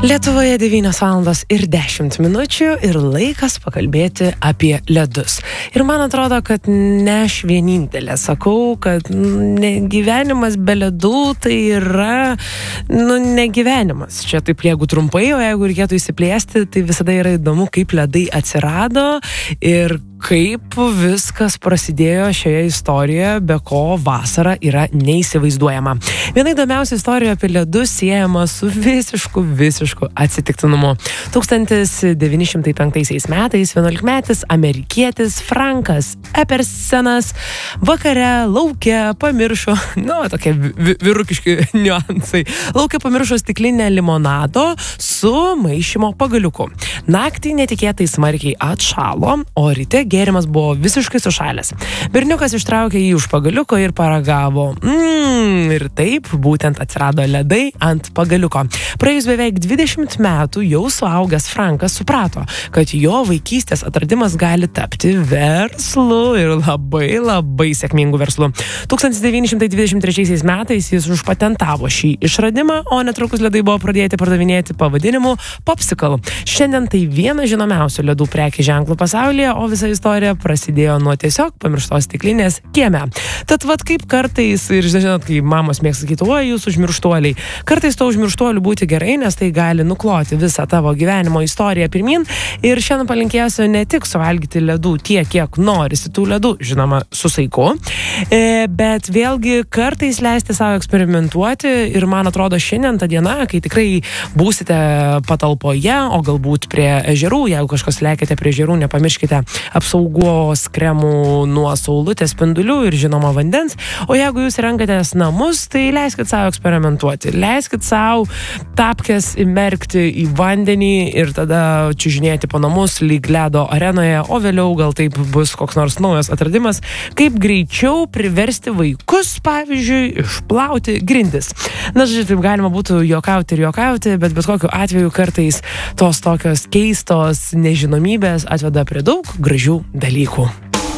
Lietuvoje 9:10 ir laikas pakalbėti apie ledus. Ir man atrodo, kad ne aš vienintelė sakau, kad gyvenimas be ledų tai yra, ne gyvenimas. Čia taip, jeigu trumpai, o jeigu reikėtų įsiplėsti, tai visada yra įdomu, kaip ledai atsirado ir kaip viskas prasidėjo šioje istorijoje, be ko vasara yra neįsivaizduojama. Viena įdomiausia istorija apie ledus siejama su visišku atsitiktinumu. 1905 metais 11-metis amerikietis Frankas Epersenas vakare lauke pamiršo, tokie vyrukiški niuansai, lauke pamiršo stiklinę limonado su maišymo pagaliuku. Naktį netikėtai smarkiai atšalo, o ryte gėrimas buvo visiškai sušalęs. Berniukas ištraukė jį už pagaliuko ir paragavo. Ir taip būtent atsirado ledai ant pagaliuko. Praėjus beveik 20 metų jau suaugęs Frankas suprato, kad jo vaikystės atradimas gali tapti verslu ir labai sėkmingu verslu. 1923 metais jis užpatentavo šį išradimą, o netrukus ledai buvo pradėti pardavinėti pavadinimu Popsicle. Šiandien tai vienas žinomiausių ledų prekių ženklų pasaulyje, o visa istorija prasidėjo nuo tiesiog pamirštos stiklinės kieme. Tad kaip kartais, ir žinot, kai mamos mėgsta sakyti, jūs užmirštuoliai, kartais to užmirštuolių būti gerai, nes tai gali nukloti visą tavo gyvenimo istoriją pirmin. Ir šiandien palinkėsiu ne tik suvalgyti ledų tiek, kiek norisi tų ledų, žinoma, su saiku, bet vėlgi kartais leisti savo eksperimentuoti. Ir man atrodo, šiandien ta diena, kai tikrai būsite patalpoje, o galbūt prie ežerų, jeigu kažkas lekiate prie ežerų, nepamirškite apsaugos kremų nuo saulutės spindulių ir žinoma vandens. O jeigu jūs renkatės namus, tai leiskit savo eksperimentuoti. Leiskit savo tapkes įmerkti į vandenį ir tada čiužinėti po namus lyg ledo arenoje, o vėliau gal taip bus koks nors naujas atradimas, kaip greičiau priversti vaikus, pavyzdžiui, išplauti grindis. Taip galima būtų juokauti, bet kokiu atveju kartais tos tokios keistos nežinomybės atveda prie daug gražių dalykų.